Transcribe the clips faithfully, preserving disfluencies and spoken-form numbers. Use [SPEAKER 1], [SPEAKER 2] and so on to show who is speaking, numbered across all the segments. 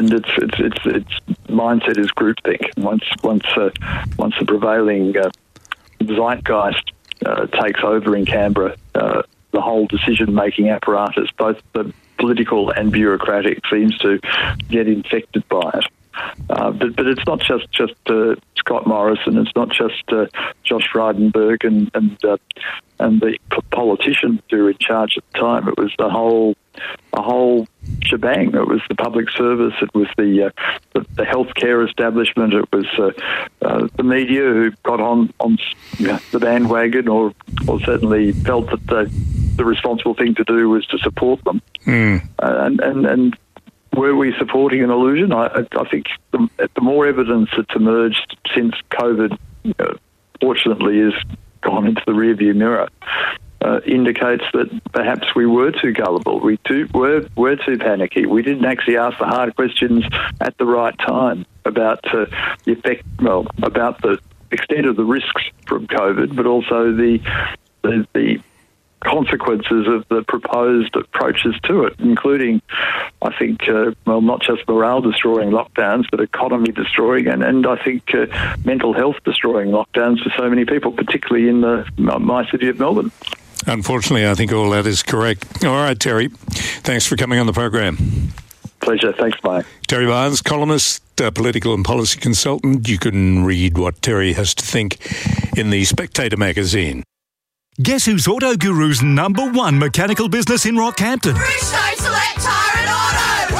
[SPEAKER 1] And its its its its mindset is groupthink. Once once uh, once the prevailing uh, zeitgeist uh, takes over in Canberra, uh, the whole decision-making apparatus, both the political and bureaucratic, seems to get infected by it. Uh, but but it's not just just uh, Scott Morrison. It's not just uh, Josh Frydenberg and and uh, and the p- politicians who were in charge at the time. It was the whole a whole shebang. It was the public service. It was the uh, the, the healthcare establishment. It was uh, uh, the media who got on on the bandwagon, or or certainly felt that the the responsible thing to do was to support them. Mm. Uh, and and and. Were we supporting an illusion? I, I think the, the more evidence that's emerged since COVID, uh, fortunately, has gone into the rearview mirror, uh, indicates that perhaps we were too gullible. We too, were were too panicky. We didn't actually ask the hard questions at the right time about uh, the effect, well, about the extent of the risks from COVID, but also the the, the consequences of the proposed approaches to it, including, I think, uh, well, not just morale-destroying lockdowns, but economy-destroying and, and I think, uh, mental health-destroying lockdowns for so many people, particularly in the, my city of Melbourne.
[SPEAKER 2] Unfortunately, I think all that is correct. All right, Terry, thanks for coming on the program.
[SPEAKER 1] Pleasure. Thanks, Mike.
[SPEAKER 2] Terry Barnes, columnist, uh, political and policy consultant. You can read what Terry has to think in the Spectator magazine.
[SPEAKER 3] Guess who's Auto Guru's number one mechanical business in Rockhampton?
[SPEAKER 4] Bridgestone Select Tyre and Auto!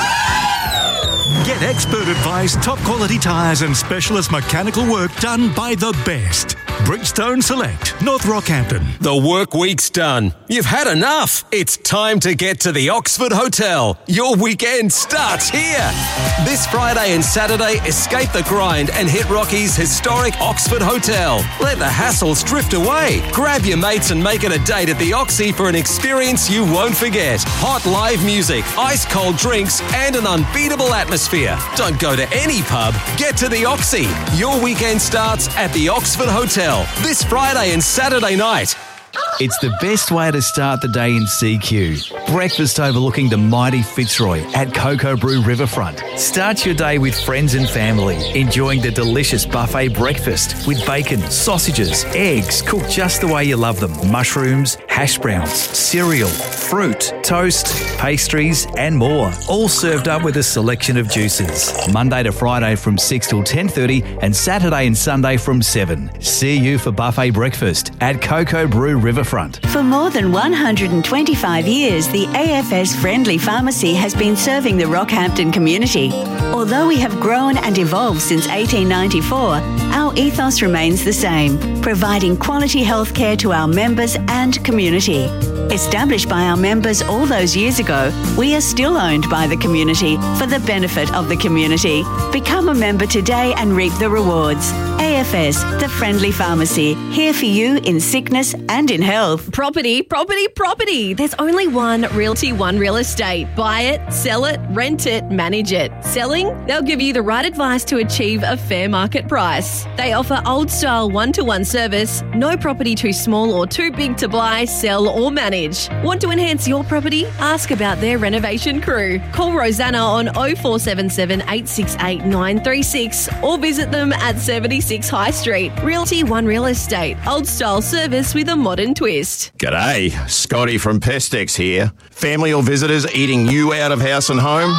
[SPEAKER 4] Woo!
[SPEAKER 3] Get expert advice, top quality tyres and specialist mechanical work done by the best. Bridgestone Select, North Rockhampton.
[SPEAKER 5] The work week's done. You've had enough. It's time to get to the Oxford Hotel. Your weekend starts here. This Friday and Saturday, escape the grind and hit Rocky's historic Oxford Hotel. Let the hassles drift away. Grab your mates and make it a date at the Oxy for an experience you won't forget. Hot live music, ice cold drinks and an unbeatable atmosphere. Don't go to any pub. Get to the Oxy. Your weekend starts at the Oxford Hotel this Friday and Saturday night.
[SPEAKER 6] It's the best way to start the day in C Q. Breakfast overlooking the mighty Fitzroy at Cocoa Brew Riverfront. Start your day with friends and family, enjoying the delicious buffet breakfast with bacon, sausages, eggs cooked just the way you love them, mushrooms, hash browns, cereal, fruit, toast, pastries and more. All served up with a selection of juices. Monday to Friday from six till ten thirty and Saturday and Sunday from seven. See you for buffet breakfast at Cocoa Brew Riverfront.
[SPEAKER 7] For more than one hundred twenty-five years, the A F S Friendly Pharmacy has been serving the Rockhampton community. Although we have grown and evolved since eighteen ninety-four, our ethos remains the same, providing quality healthcare to our members and community. Established by our members all those years ago, we are still owned by the community for the benefit of the community. Become a member today and reap the rewards. A F S, the Friendly Pharmacy, here for you in sickness and in health.
[SPEAKER 8] Property, property, property. There's only one Realty One Real Estate. Buy it, sell it, rent it, manage it. Selling? They'll give you the right advice to achieve a fair market price. They offer old-style one-to-one service, no property too small or too big to buy, sell or manage. Want to enhance your property? Ask about their renovation crew. Call Rosanna on oh four seven seven, eight six eight, nine three six or visit them at seventy-six High Street. Realty One Real Estate. Old-style service with a modern twist.
[SPEAKER 9] G'day, Scotty from Pestex here. Family or visitors eating you out of house and home?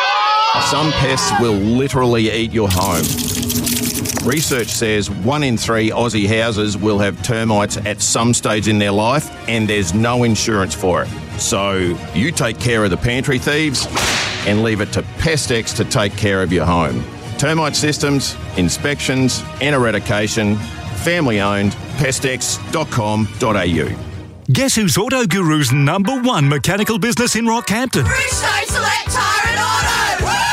[SPEAKER 9] Some pests will literally eat your home. Research says one in three Aussie houses will have termites at some stage in their life and there's no insurance for it. So you take care of the pantry thieves and leave it to Pestex to take care of your home. Termite systems, inspections and eradication, family owned, pestex dot com dot a u.
[SPEAKER 3] Guess who's Auto Guru's number one mechanical business in Rockhampton?
[SPEAKER 4] Bridgestone Select Tyre and Auto! Woo!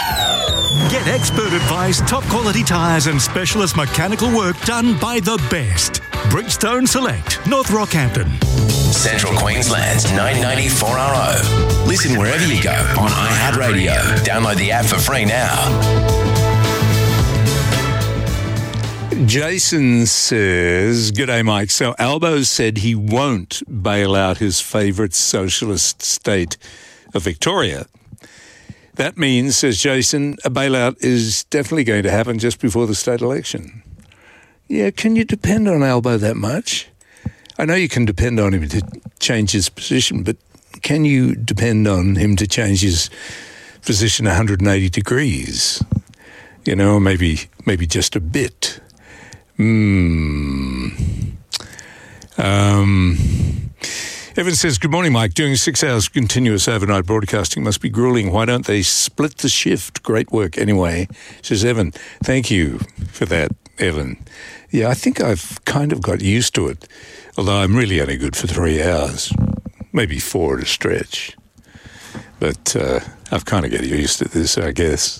[SPEAKER 3] Get expert advice, top quality tyres and specialist mechanical work done by the best. Bridgestone Select, North Rockhampton.
[SPEAKER 10] Central Queensland's nine ninety-four R O. Listen wherever you go on iHeartRadio. Download the app for free now.
[SPEAKER 2] Jason says, "G'day, Mike. So Albo said he won't bail out his favourite socialist state of Victoria. That means, says Jason, a bailout is definitely going to happen just before the state election. Yeah, can you depend on Albo that much? I know you can depend on him to change his position, but can you depend on him to change his position one hundred eighty degrees? You know, or maybe maybe just a bit. Hmm. Um, Evan says, good morning, Mike. Doing six hours continuous overnight broadcasting must be grueling. Why don't they split the shift? Great work anyway, says Evan. Thank you for that, Evan. Yeah, I think I've kind of got used to it, although I'm really only good for three hours, maybe four at a stretch. But uh, I've kind of got used to this, I guess.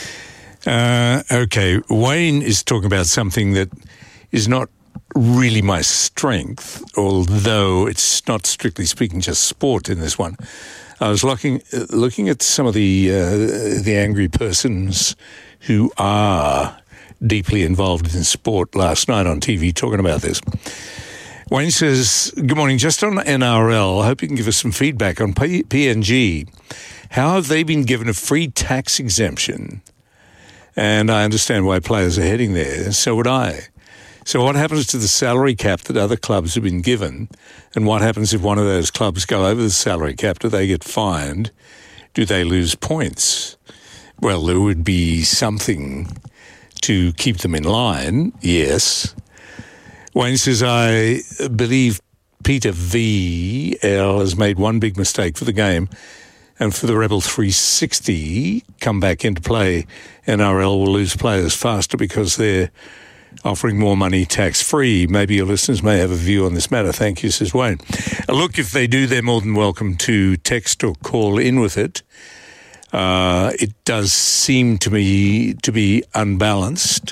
[SPEAKER 2] Uh, okay, Wayne is talking about something that is not really my strength, although it's not strictly speaking just sport in this one. I was looking looking at some of the uh, the angry persons who are deeply involved in sport last night on T V talking about this. Wayne says, good morning, just on N R L, I hope you can give us some feedback on P- PNG. How have they been given a free tax exemption? And I understand why players are heading there. So would I. So what happens to the salary cap that other clubs have been given? And what happens if one of those clubs go over the salary cap? Do they get fined? Do they lose points? Well, there would be something to keep them in line, yes. Wayne says, I believe Peter V L has made one big mistake for the game, and for the Rebel three sixty come back into play, N R L will lose players faster because they're offering more money tax-free. Maybe your listeners may have a view on this matter. Thank you, says Wayne. Look, if they do, they're more than welcome to text or call in with it. Uh, it does seem to me to be unbalanced.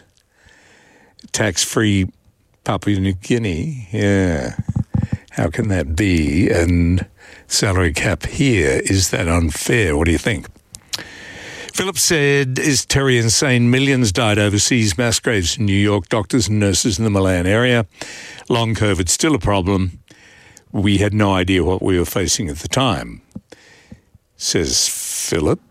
[SPEAKER 2] Tax-free Papua New Guinea, yeah. How can that be? And salary cap here, is that unfair? What do you think? Philip said, is Terry insane? Millions died overseas, mass graves in New York, doctors and nurses in the Milan area. Long COVID, still a problem. We had no idea what we were facing at the time, says Philip.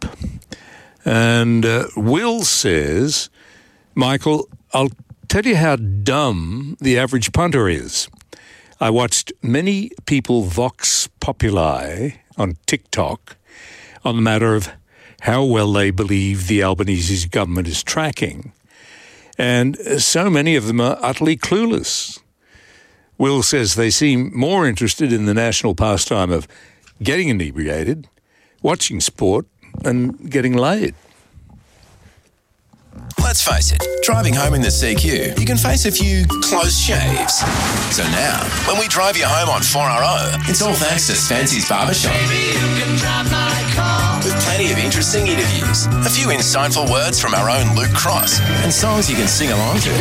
[SPEAKER 2] And uh, Will says, Michael, I'll tell you how dumb the average punter is. I watched many people vox populi on TikTok on the matter of how well they believe the Albanese government is tracking. And so many of them are utterly clueless. Will says they seem more interested in the national pastime of getting inebriated, watching sport, and getting laid.
[SPEAKER 10] Let's face it, driving home in the C Q, you can face a few close shaves. So now, when we drive you home on four R O, it's all thanks to Spency's Barbershop. With plenty of interesting interviews, a few insightful words from our own Luke Cross, and songs you can sing along to.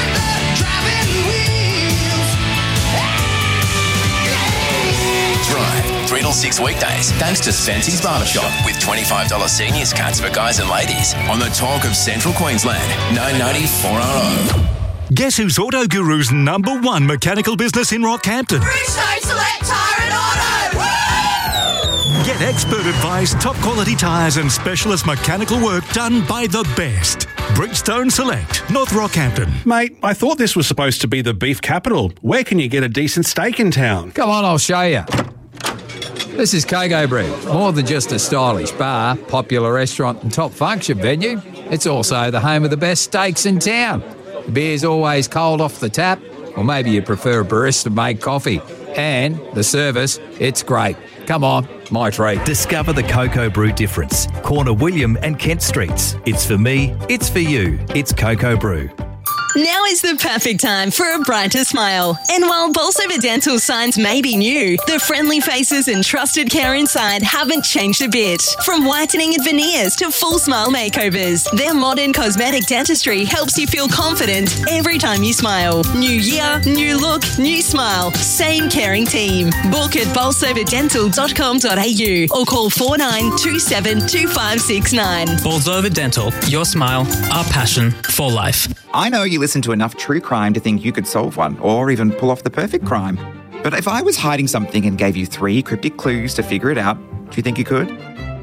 [SPEAKER 10] Drive three till six weekdays, thanks to Spency's Barbershop, with twenty-five dollars seniors cuts for guys and ladies on the talk of Central Queensland, nine ninety four R O.
[SPEAKER 3] Guess who's Auto Guru's number one mechanical business in Rockhampton?
[SPEAKER 4] Bridgestone Select Tyre and Auto! Woo!
[SPEAKER 3] Get expert advice, top quality tyres and specialist mechanical work done by the best. Bridgestone Select, North Rockhampton.
[SPEAKER 11] Mate, I thought this was supposed to be the beef capital. Where can you get a decent steak in town?
[SPEAKER 12] Come on, I'll show you. This is Coco Brew. More than just a stylish bar, popular restaurant and top function venue, it's also the home of the best steaks in town. The beer's always cold off the tap, or maybe you prefer a barista-made coffee. And the service, it's great. Come on, my treat.
[SPEAKER 6] Discover the Coco Brew difference. Corner William and Kent Streets. It's for me, it's for you. It's Coco Brew.
[SPEAKER 13] Now is the perfect time for a brighter smile. And while Bolsover Dental signs may be new, the friendly faces and trusted care inside haven't changed a bit. From whitening and veneers to full smile makeovers, their modern cosmetic dentistry helps you feel confident every time you smile. New year, new look, new smile. Same caring team. Book at bolsover dental dot com dot a u or call four nine two seven two five six nine.
[SPEAKER 14] Bolsover Dental. Your smile, our passion for life.
[SPEAKER 15] I know you listen to enough true crime to think you could solve one, or even pull off the perfect crime. But if I was hiding something and gave you three cryptic clues to figure it out, do you think you could?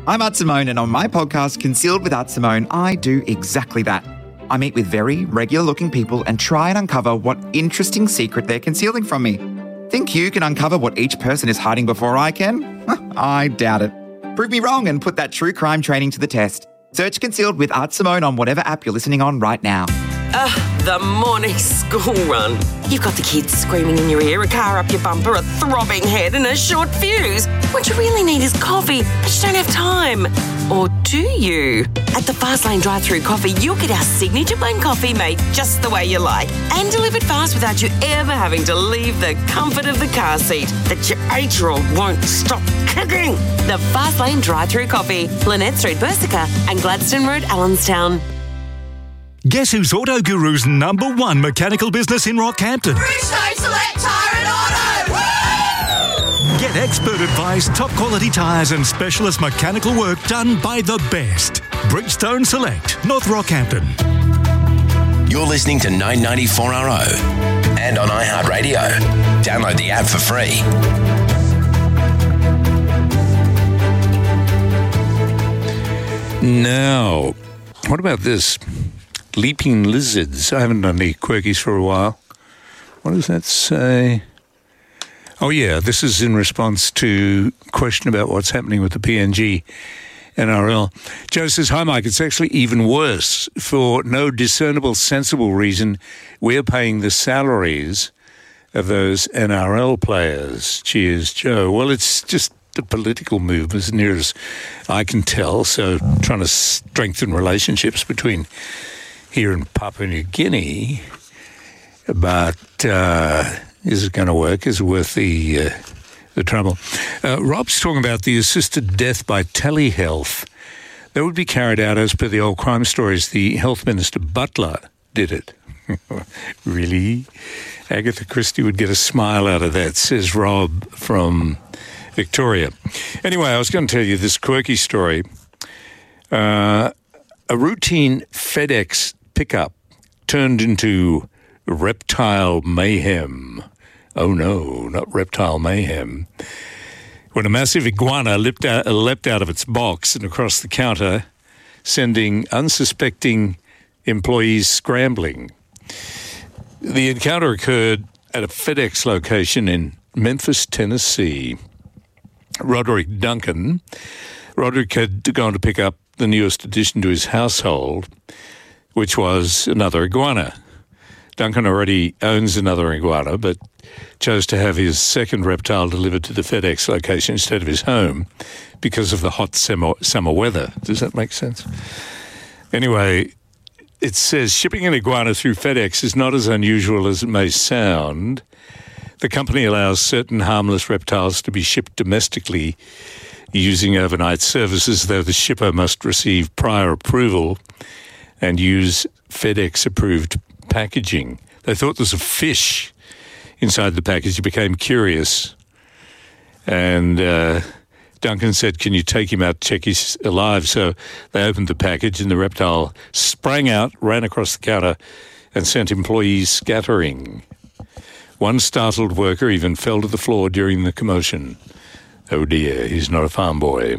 [SPEAKER 15] I'm Art Simone, and on my podcast, Concealed with Art Simone, I do exactly that. I meet with very regular-looking people and try and uncover what interesting secret they're concealing from me. Think you can uncover what each person is hiding before I can? I doubt it. Prove me wrong and put that true crime training to the test. Search Concealed with Art Simone on whatever app you're listening on right now.
[SPEAKER 16] Ah, the morning school run. You've got the kids screaming in your ear, a car up your bumper, a throbbing head and a short fuse. What you really need is coffee, but you don't have time. Or do you? At the Fastlane drive-thru coffee, you'll get our signature blend coffee made just the way you like and delivered fast without you ever having to leave the comfort of the car seat that your eight-year-old won't stop kicking. The Fastlane drive-thru coffee, Lynette Street, Bersica and Gladstone Road, Allenstown.
[SPEAKER 3] Guess who's Auto Guru's number one mechanical business in Rockhampton?
[SPEAKER 4] Bridgestone Select Tyre and Auto. Woo!
[SPEAKER 3] Get expert advice, top quality tyres and specialist mechanical work done by the best. Bridgestone Select, North Rockhampton.
[SPEAKER 10] You're listening to nine ninety-four R O and on iHeartRadio. Download the app for free.
[SPEAKER 2] Now, what about this? Leaping lizards. I haven't done any quirkies for a while. What does that say? Oh, yeah, this is in response to a question about what's happening with the P N G N R L. Joe says, hi, Mike, it's actually even worse. For no discernible, sensible reason, we're paying the salaries of those N R L players. Cheers, Joe. Well, it's just a political move, as near as I can tell, so trying to strengthen relationships between here in Papua New Guinea, but uh, is it going to work? Is it worth the uh, the trouble? Uh, Rob's talking about the assisted death by telehealth. That would be carried out as per the old crime stories. The Health Minister Butler did it. Really? Agatha Christie would get a smile out of that, says Rob from Victoria. Anyway, I was going to tell you this quirky story. Uh, a routine FedEx pickup turned into reptile mayhem. Oh no, not reptile mayhem. When a massive iguana leapt out, leapt out of its box and across the counter, sending unsuspecting employees scrambling. The encounter occurred at a FedEx location in Memphis, Tennessee. Roderick Duncan. Roderick had gone to pick up the newest addition to his household, which was another iguana. Duncan already owns another iguana, but chose to have his second reptile delivered to the FedEx location instead of his home because of the hot summer, summer weather. Does that make sense? Anyway, it says shipping an iguana through FedEx is not as unusual as it may sound. The company allows certain harmless reptiles to be shipped domestically using overnight services, though the shipper must receive prior approval and use FedEx-approved packaging. They thought there was a fish inside the package. He became curious. And uh, Duncan said, can you take him out, check he's alive? So they opened the package and the reptile sprang out, ran across the counter and sent employees scattering. One startled worker even fell to the floor during the commotion. Oh dear, he's not a farm boy.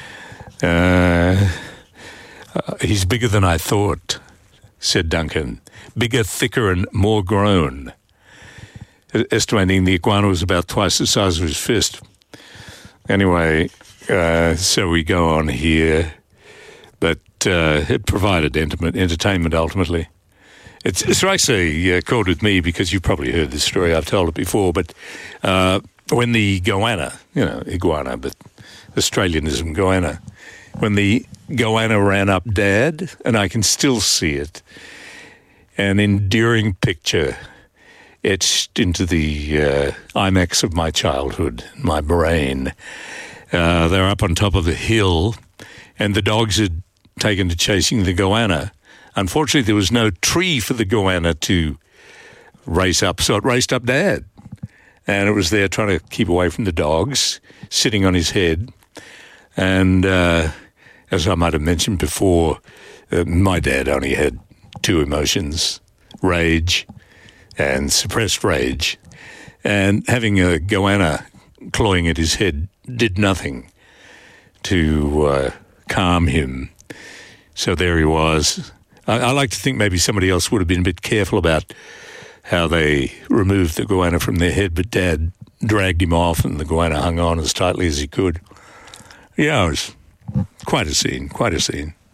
[SPEAKER 2] Uh, uh, he's bigger than I thought, said Duncan. Bigger, thicker and more grown. Estimating the iguana was about twice the size of his fist. Anyway, uh, so we go on here. But uh, it provided intimate entertainment ultimately. It's, it's actually uh, called with me because you've probably heard this story. I've told it before. But uh, when the goanna, you know, iguana, but Australianism, goanna, when the goanna ran up Dad, and I can still see it, an endearing picture etched into the uh, IMAX of my childhood, my brain. Uh, they're up on top of the hill, and the dogs had taken to chasing the goanna. Unfortunately, there was no tree for the goanna to race up, so it raced up Dad. And it was there trying to keep away from the dogs, sitting on his head. And uh, as I might have mentioned before, uh, my dad only had two emotions, rage and suppressed rage. And having a goanna clawing at his head did nothing to uh, calm him. So there he was. I, I like to think maybe somebody else would have been a bit careful about how they removed the goanna from their head, but Dad dragged him off and the goanna hung on as tightly as he could. Yeah, it was quite a scene, quite a scene.